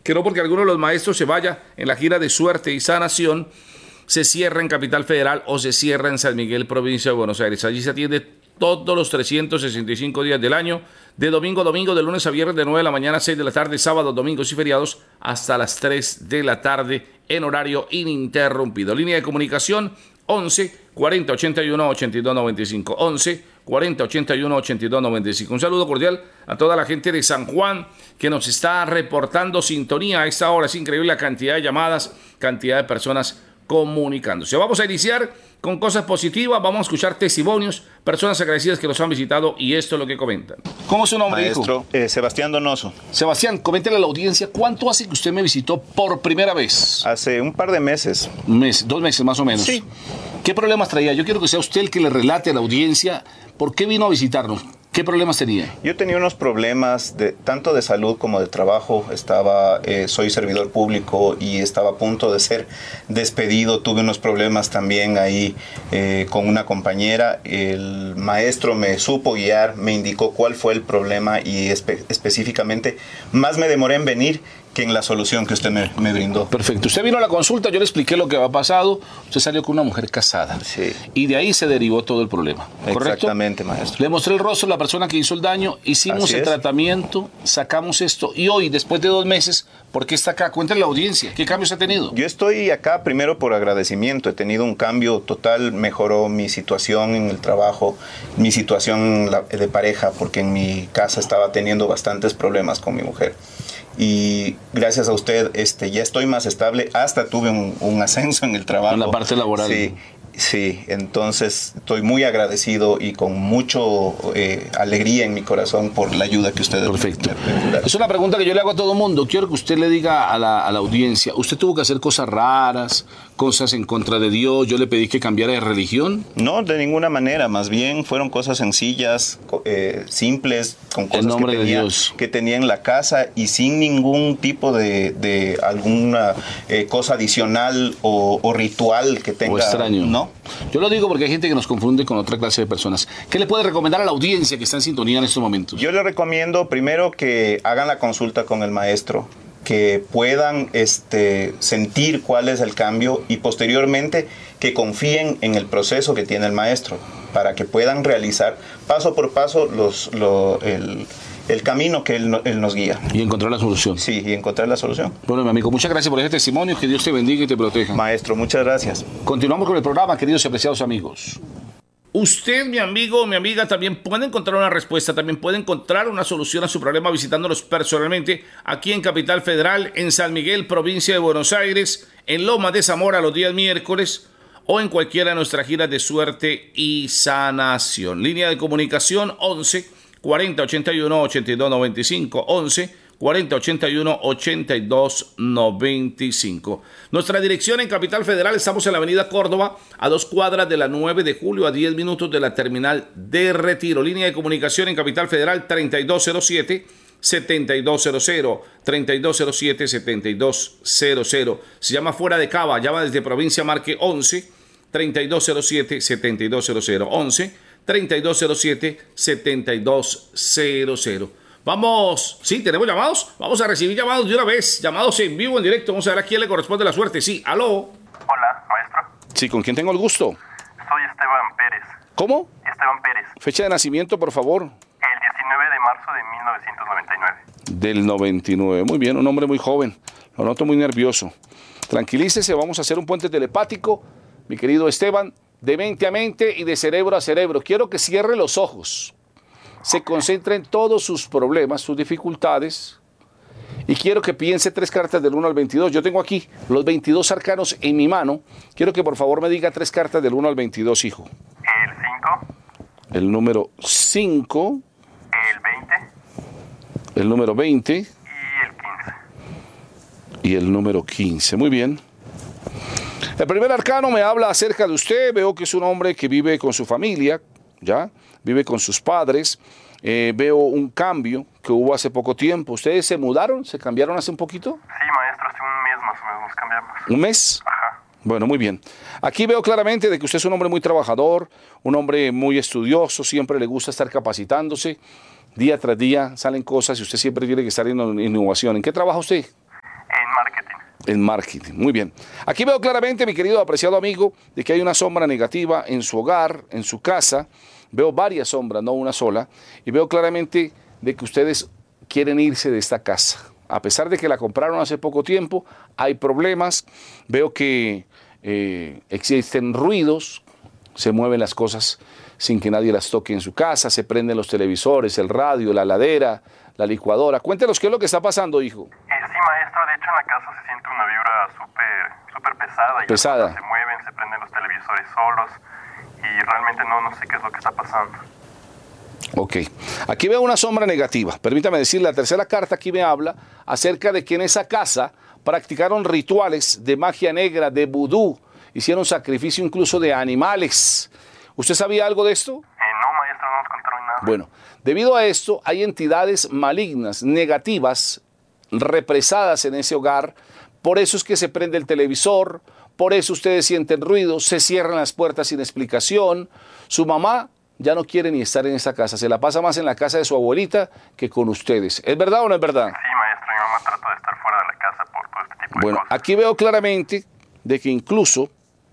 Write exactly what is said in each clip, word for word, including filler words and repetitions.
que no porque alguno de los maestros se vaya en la gira de suerte y sanación, se cierra en Capital Federal o se cierra en San Miguel, provincia de Buenos Aires. Allí se atiende todos los trescientos sesenta y cinco días del año, de domingo a domingo, de lunes a viernes, de nueve de la mañana a seis de la tarde, sábados, domingos y feriados, hasta las tres de la tarde, en horario ininterrumpido. Línea de comunicación once cuarenta ochenta y uno ochenta y dos noventa y cinco. once cuarenta ochenta y uno ochenta y dos noventa y cinco. Un saludo cordial a toda la gente de San Juan que nos está reportando sintonía a esta hora. Es increíble la cantidad de llamadas, cantidad de personas comunicándose. Vamos a iniciar con cosas positivas, vamos a escuchar testimonios, personas agradecidas que nos han visitado y esto es lo que comentan. ¿Cómo es su nombre, Maestro, eh, Sebastián Donoso. Sebastián, coméntele a la audiencia, ¿cuánto hace que usted me visitó por primera vez? Hace un par de meses. Un mes, dos meses más o menos. Sí. ¿Qué problemas traía? Yo quiero que sea usted el que le relate a la audiencia por qué vino a visitarnos. ¿Qué problemas tenía? Yo tenía unos problemas de, tanto de salud como de trabajo. Estaba, eh, soy servidor público y estaba a punto de ser despedido. Tuve unos problemas también ahí eh, con una compañera. El maestro me supo guiar, me indicó cuál fue el problema y espe- específicamente más me demoré en venir que en la solución que usted me, me brindó. Perfecto. Usted vino a la consulta, yo le expliqué lo que había pasado. Usted salió con una mujer casada. Sí. Y de ahí se derivó todo el problema. ¿Correcto? Exactamente, maestro. Le mostré el rostro a la persona que hizo el daño, hicimos Así el es. tratamiento, sacamos esto. Y hoy, después de dos meses, ¿por qué está acá? Cuéntale a la audiencia, ¿qué cambios ha tenido? Yo estoy acá primero por agradecimiento. He tenido un cambio total, mejoró mi situación en el trabajo, mi situación la- de pareja, porque en mi casa estaba teniendo bastantes problemas con mi mujer. Y gracias a usted este, ya estoy más estable, hasta tuve un, un ascenso en el trabajo. En la parte laboral. Sí. Sí, entonces estoy muy agradecido y con mucho eh, alegría en mi corazón por la ayuda que ustedes Perfecto. me, me brindaron. Es una pregunta que yo le hago a todo el mundo. Quiero que usted le diga a la, a la audiencia, ¿usted tuvo que hacer cosas raras, cosas en contra de Dios? Yo le pedí que cambiara de religión. No, de ninguna manera, más bien fueron cosas sencillas, co- eh, simples, con cosas nombre que de tenía, Dios. que tenía en la casa y sin ningún tipo de, de alguna eh, cosa adicional o, o ritual que tenga. O extraño. No. Yo lo digo porque hay gente que nos confunde con otra clase de personas. ¿Qué le puede recomendar a la audiencia que está en sintonía en estos momentos? Yo les recomiendo primero que hagan la consulta con el maestro, que puedan este, sentir cuál es el cambio y posteriormente que confíen en el proceso que tiene el maestro para que puedan realizar paso por paso los, lo, el, el camino que él, no- él nos guía. Y encontrar la solución. Sí, y encontrar la solución. Bueno, mi amigo, muchas gracias por ese testimonio. Que Dios te bendiga y te proteja. Maestro, muchas gracias. Continuamos con el programa, queridos y apreciados amigos. Usted, mi amigo o mi amiga, también puede encontrar una respuesta, también puede encontrar una solución a su problema visitándonos personalmente aquí en Capital Federal, en San Miguel, provincia de Buenos Aires, en Loma de Zamora los días miércoles o en cualquiera de nuestras giras de suerte y sanación. Línea de comunicación once cuarenta ochenta y uno ochenta y dos noventa y cinco, once cuarenta ochenta y uno ochenta y dos noventa y cinco. Nuestra dirección en Capital Federal, estamos en la avenida Córdoba, a dos cuadras de la nueve de julio, a diez minutos de la terminal de Retiro. Línea de comunicación en Capital Federal treinta y dos cero siete setenta y dos cero cero, treinta y dos cero siete setenta y dos cero cero. Se llama Fuera de Cava, llama desde provincia, marque once treinta y dos cero siete setenta y dos cero cero, once treinta y dos cero siete setenta y dos cero cero. Vamos, sí, tenemos llamados, vamos a recibir llamados de una vez, llamados en vivo, en directo, vamos a ver a quién le corresponde la suerte. Sí, aló. Hola, maestro. Sí, ¿con quién tengo el gusto? Soy Esteban Pérez. ¿Cómo? Esteban Pérez. Fecha de nacimiento, por favor. El diecinueve de marzo de mil novecientos noventa y nueve. Del noventa y nueve. Muy bien, un hombre muy joven. Lo noto muy nervioso. Tranquilícese, vamos a hacer un puente telepático, mi querido Esteban, de mente a mente y de cerebro a cerebro. Quiero que cierre los ojos, se concentre en todos sus problemas, sus dificultades, y quiero que piense tres cartas del uno al veintidós. Yo tengo aquí los veintidós arcanos en mi mano. Quiero que por favor me diga tres cartas del uno al veintidós, hijo. El cinco, El número cinco, el veinte el número veinte y el quince. y el número quince. Muy bien. El primer arcano me habla acerca de usted. Veo que es un hombre que vive con su familia, ¿ya? Vive con sus padres. Eh, veo un cambio que hubo hace poco tiempo. ¿Ustedes se mudaron? ¿Se cambiaron hace un poquito? Sí, maestro, hace un mes más o menos nos cambiamos. ¿Un mes? Ajá. Bueno, muy bien. Aquí veo claramente de que usted es un hombre muy trabajador, un hombre muy estudioso, siempre le gusta estar capacitándose. Día tras día salen cosas y usted siempre tiene que estar en innovación. ¿En qué trabaja usted? En marketing, muy bien. Aquí veo claramente, mi querido apreciado amigo, de que hay una sombra negativa en su hogar, en su casa. Veo varias sombras, no una sola. Y veo claramente de que ustedes quieren irse de esta casa. A pesar de que la compraron hace poco tiempo, hay problemas. Veo que eh, existen ruidos, se mueven las cosas sin que nadie las toque en su casa, se prenden los televisores, el radio, la heladera, la licuadora. Cuéntenos qué es lo que está pasando, hijo. Eh, sí, maestro, de hecho en la casa se siente una vibra súper súper pesada. Y Pesada. las cosas se mueven, se prenden los televisores solos y realmente no, no sé qué es lo que está pasando. Ok, aquí veo una sombra negativa. Permítame decir, la tercera carta aquí me habla acerca de que en esa casa practicaron rituales de magia negra, de vudú, hicieron sacrificio incluso de animales. ¿Usted sabía algo de esto? Eh, no, maestro, no nos contaron nada. Bueno, debido a esto hay entidades malignas, negativas, represadas en ese hogar. Por eso es que se prende el televisor, por eso ustedes sienten ruido, se cierran las puertas sin explicación. Su mamá ya no quiere ni estar en esta casa, se la pasa más en la casa de su abuelita que con ustedes. ¿Es verdad o no es verdad? Sí, maestro, mi mamá trata de estar fuera de la casa por todo este tipo Bueno, de cosas. aquí veo claramente de que incluso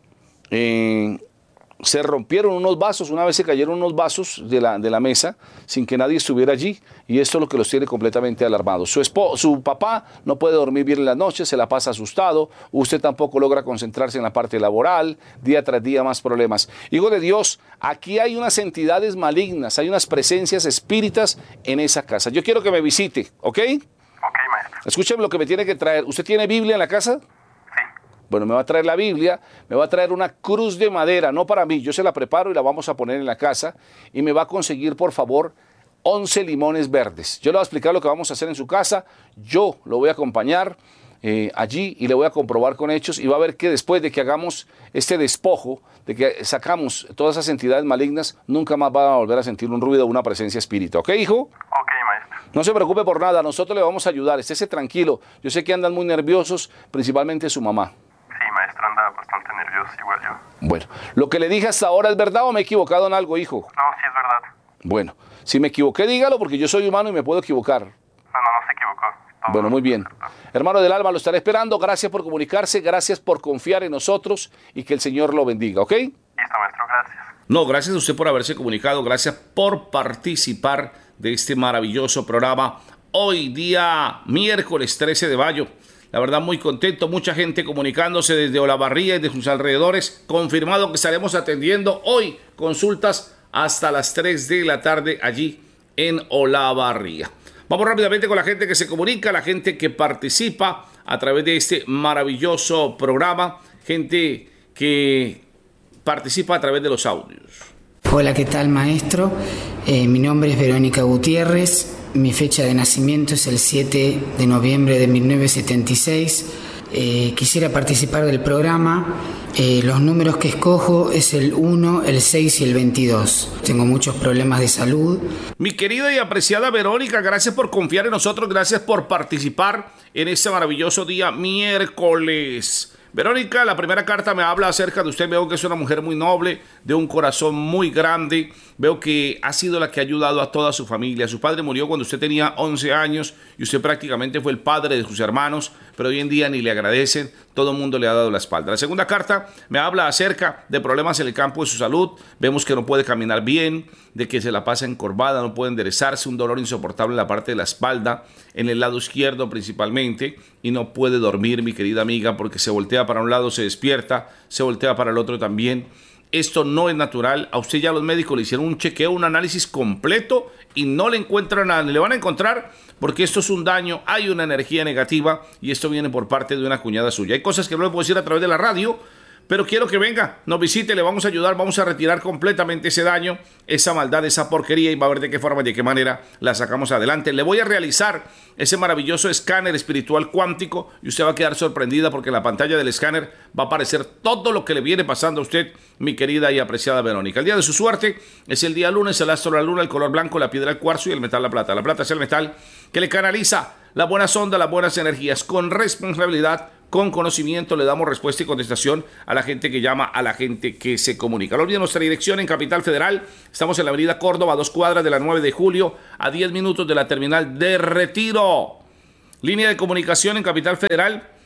eh, se rompieron unos vasos, una vez se cayeron unos vasos de la, de la mesa sin que nadie estuviera allí, y esto es lo que los tiene completamente alarmados. Su, espo, su papá no puede dormir bien en las noches, se la pasa asustado, usted tampoco logra concentrarse en la parte laboral, día tras día más problemas. Hijo de Dios, aquí hay unas entidades malignas, hay unas presencias espíritas en esa casa. Yo quiero que me visite, ¿ok? Ok, maestro. Escúcheme lo que me tiene que traer. ¿Usted tiene Biblia en la casa? Sí. Bueno, me va a traer la Biblia, me va a traer una cruz de madera, no para mí, yo se la preparo y la vamos a poner en la casa, y me va a conseguir, por favor, once limones verdes. Yo le voy a explicar lo que vamos a hacer en su casa, yo lo voy a acompañar eh, allí y le voy a comprobar con hechos, y va a ver que después de que hagamos este despojo, de que sacamos todas esas entidades malignas, nunca más va a volver a sentir un ruido o una presencia espírita. ¿Ok, hijo? Ok, maestro. No se preocupe por nada, nosotros le vamos a ayudar, estése tranquilo. Yo sé que andan muy nerviosos, principalmente su mamá. Sí, maestro, anda bastante nervioso, igual yo. Bueno, ¿lo que le dije hasta ahora es verdad o me he equivocado en algo, hijo? No, sí es verdad. Bueno, si me equivoqué, dígalo, porque yo soy humano y me puedo equivocar. No, no, no se equivocó. Todo Bueno, muy bien. perfecto. Hermano del alma, lo estaré esperando. Gracias por comunicarse, gracias por confiar en nosotros y que el Señor lo bendiga, ¿ok? Listo, maestro, gracias. No, gracias a usted por haberse comunicado, gracias por participar de este maravilloso programa. Hoy día miércoles trece de mayo. La verdad, muy contento, mucha gente comunicándose desde Olavarría y de sus alrededores. Confirmado que estaremos atendiendo hoy consultas hasta las tres de la tarde allí en Olavarría. Vamos rápidamente con la gente que se comunica, la gente que participa a través de este maravilloso programa, gente que participa a través de los audios. Hola, ¿qué tal, maestro? Eh, mi nombre es Verónica Gutiérrez. Mi fecha de nacimiento es el siete de noviembre de mil novecientos setenta y seis. Eh, quisiera participar del programa. Eh, los números que escojo es el uno, el seis y el veintidós. Tengo muchos problemas de salud. Mi querida y apreciada Verónica, gracias por confiar en nosotros, gracias por participar en este maravilloso día miércoles. Verónica, la primera carta me habla acerca de usted. Veo que es una mujer muy noble, de un corazón muy grande. Veo que ha sido la que ha ayudado a toda su familia. Su padre murió cuando usted tenía once años y usted prácticamente fue el padre de sus hermanos, pero hoy en día ni le agradecen. Todo el mundo le ha dado la espalda. La segunda carta me habla acerca de problemas en el campo de su salud. Vemos que no puede caminar bien, de que se la pasa encorvada, no puede enderezarse, un dolor insoportable en la parte de la espalda, en el lado izquierdo principalmente, y no puede dormir, mi querida amiga, porque se voltea para un lado, se despierta, se voltea para el otro también. Esto no es natural. A usted ya los médicos le hicieron un chequeo, un análisis completo y no le encuentran nada. Le van a encontrar porque esto es un daño, hay una energía negativa y esto viene por parte de una cuñada suya. Hay cosas que no le puedo decir a través de la radio, pero quiero que venga, nos visite, le vamos a ayudar, vamos a retirar completamente ese daño, esa maldad, esa porquería, y va a ver de qué forma y de qué manera la sacamos adelante. Le voy a realizar ese maravilloso escáner espiritual cuántico y usted va a quedar sorprendida porque en la pantalla del escáner va a aparecer todo lo que le viene pasando a usted, mi querida y apreciada Verónica. El día de su suerte es el día lunes, el astro la luna, el color blanco, la piedra el cuarzo y el metal la plata. La plata es el metal que le canaliza la buena sonda, las buenas energías, con responsabilidad, con conocimiento. Le damos respuesta y contestación a la gente que llama, a la gente que se comunica. No olviden nuestra dirección en Capital Federal. Estamos en la avenida Córdoba, dos cuadras de la nueve de julio, a diez minutos de la terminal de Retiro. Línea de comunicación en Capital Federal,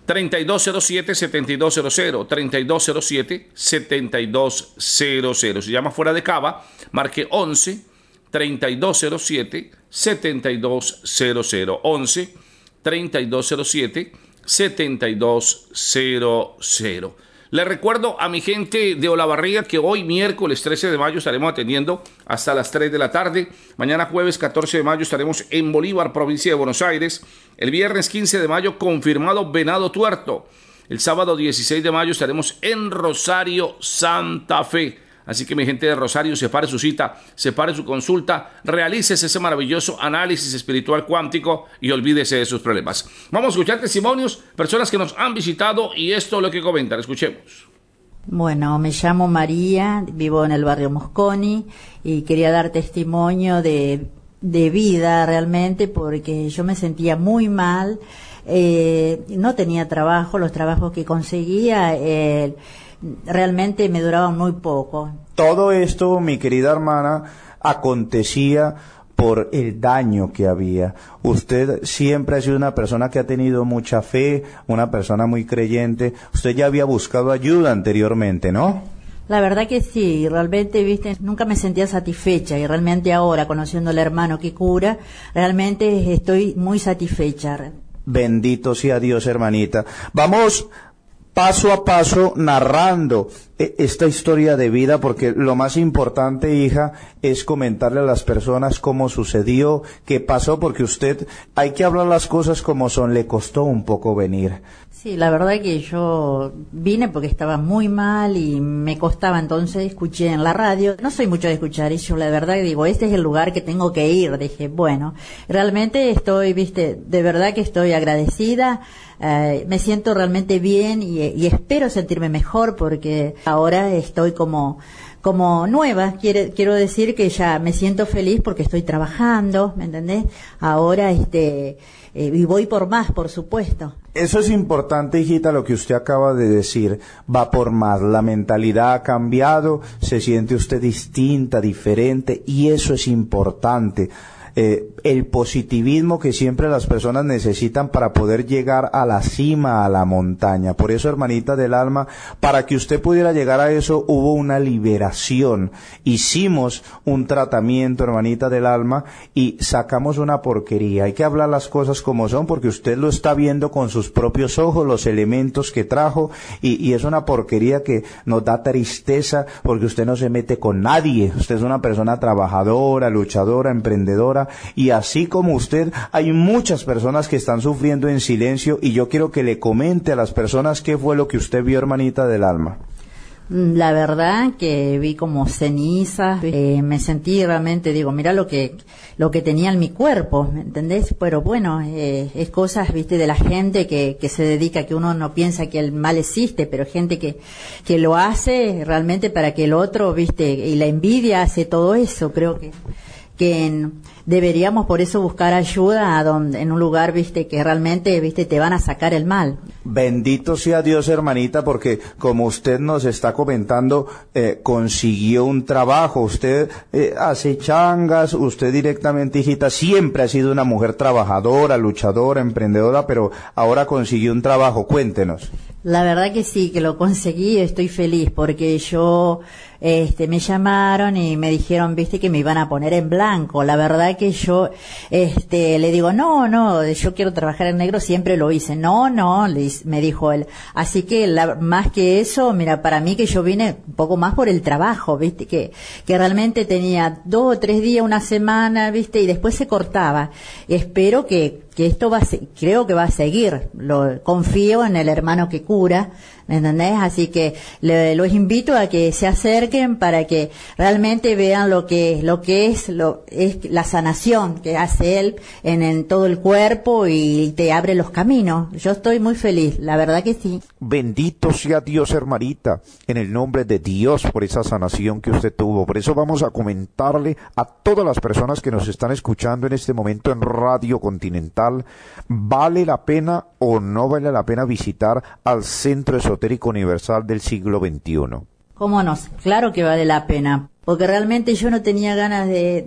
treinta y dos cero siete, setenta y dos cero cero, treinta y dos cero siete, setenta y dos cero cero. Si llama fuera de Cava, marque once, treinta y dos cero siete, setenta y dos cero cero, once, treinta y dos cero siete, setenta y dos cero cero. Le recuerdo a mi gente de Olavarría que hoy miércoles trece de mayo estaremos atendiendo hasta las tres de la tarde. Mañana jueves catorce de mayo estaremos en Bolívar, provincia de Buenos Aires. El viernes quince de mayo confirmado Venado Tuerto. El sábado dieciséis de mayo estaremos en Rosario, Santa Fe. Así que mi gente de Rosario, separe su cita, separe su consulta, realícese ese maravilloso análisis espiritual cuántico y olvídese de sus problemas. Vamos a escuchar testimonios, personas que nos han visitado y esto es lo que comentan. Escuchemos. Bueno, me llamo María, vivo en el barrio Mosconi y quería dar testimonio de, de vida realmente porque yo me sentía muy mal, eh, no tenía trabajo, los trabajos que conseguía eh, realmente me duraban muy poco. Todo esto, mi querida hermana, acontecía por el daño que había. Usted siempre ha sido una persona que ha tenido mucha fe, una persona muy creyente. Usted ya había buscado ayuda anteriormente, ¿no? La verdad que sí, realmente, viste, nunca me sentía satisfecha y realmente ahora, conociendo al hermano que cura, realmente estoy muy satisfecha. Bendito sea Dios, hermanita. Vamos paso a paso narrando esta historia de vida, porque lo más importante, hija, es comentarle a las personas cómo sucedió, qué pasó, porque usted, hay que hablar las cosas como son, le costó un poco venir. Sí, la verdad que yo vine porque estaba muy mal y me costaba, entonces escuché en la radio, no soy mucho de escuchar, y yo la verdad digo, este es el lugar que tengo que ir, dije, bueno, realmente estoy, viste, de verdad que estoy agradecida, eh, me siento realmente bien y, y espero sentirme mejor porque ahora estoy como como nueva, quiere, quiero decir que ya me siento feliz porque estoy trabajando, ¿me entendés? Ahora este eh, y voy por más, por supuesto. Eso es importante, hijita, lo que usted acaba de decir, va por más, la mentalidad ha cambiado, se siente usted distinta, diferente, y eso es importante. Eh, el positivismo que siempre las personas necesitan para poder llegar a la cima, a la montaña. Por eso, hermanita del alma, para que usted pudiera llegar a eso, hubo una liberación. Hicimos un tratamiento, hermanita del alma, y sacamos una porquería. Hay que hablar las cosas como son, porque usted lo está viendo con sus propios ojos, los elementos que trajo, y, y es una porquería que nos da tristeza, porque usted no se mete con nadie. Usted es una persona trabajadora, luchadora, emprendedora, y así como usted, hay muchas personas que están sufriendo en silencio, y yo quiero que le comente a las personas qué fue lo que usted vio, hermanita del alma. La verdad que vi como cenizas, eh, me sentí realmente, digo, mira lo que lo que tenía en mi cuerpo, ¿me entendés? Pero bueno, eh, es cosas, viste, de la gente que, que se dedica, que uno no piensa que el mal existe, pero gente que, que lo hace realmente para que el otro, viste, y la envidia hace todo eso, creo que que en, deberíamos por eso buscar ayuda a donde, en un lugar, viste, que realmente, viste, te van a sacar el mal. Bendito sea Dios, hermanita, porque como usted nos está comentando, eh, consiguió un trabajo, usted eh, hace changas, usted directamente, hijita, siempre ha sido una mujer trabajadora, luchadora, emprendedora, pero ahora consiguió un trabajo, cuéntenos. La verdad que sí, que lo conseguí, estoy feliz, porque yo, este, me llamaron y me dijeron, viste, que me iban a poner en blanco. La verdad que yo, este, le digo, no, no, yo quiero trabajar en negro, siempre lo hice. No, no, le, me dijo él. Así que, la, más que eso, mira, para mí que yo vine un poco más por el trabajo, viste, que, que realmente tenía dos o tres días, una semana, viste, y después se cortaba. Espero que, que esto va a, creo que va a seguir. Lo, confío en el hermano que cura, ¿me entendés? Así que le, los invito a que se acerquen para que realmente vean lo que lo que es lo es la sanación que hace él en, en todo el cuerpo y te abre los caminos. Yo estoy muy feliz, la verdad que sí. Bendito sea Dios, hermanita, en el nombre de Dios por esa sanación que usted tuvo. Por eso vamos a comentarle a todas las personas que nos están escuchando en este momento en Radio Continental, ¿vale la pena o no vale la pena visitar al Centro Esotérico Universal del siglo veintiuno? ¿Cómo no? Claro que vale la pena, porque realmente yo no tenía ganas de,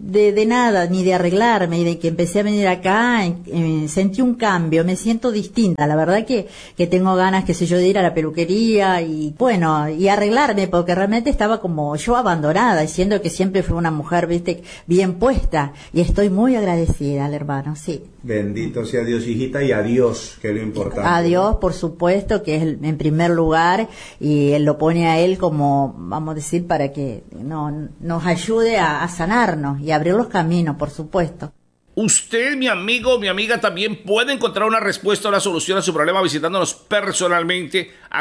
de, de nada, ni de arreglarme, y de que empecé a venir acá, eh, sentí un cambio, me siento distinta, la verdad que, que tengo ganas, qué sé yo, de ir a la peluquería y bueno, y arreglarme, porque realmente estaba como yo abandonada, diciendo que siempre fui una mujer, viste, bien puesta, y estoy muy agradecida al hermano, sí. Bendito sea Dios, hijita, y a Dios, que es lo importante. A Dios, por supuesto, que es el, en primer lugar, y él lo pone a él como, vamos a decir, para que no, nos ayude a, a sanarnos y abrir los caminos, por supuesto. Usted, mi amigo, mi amiga, también puede encontrar una respuesta o una solución a su problema visitándonos personalmente.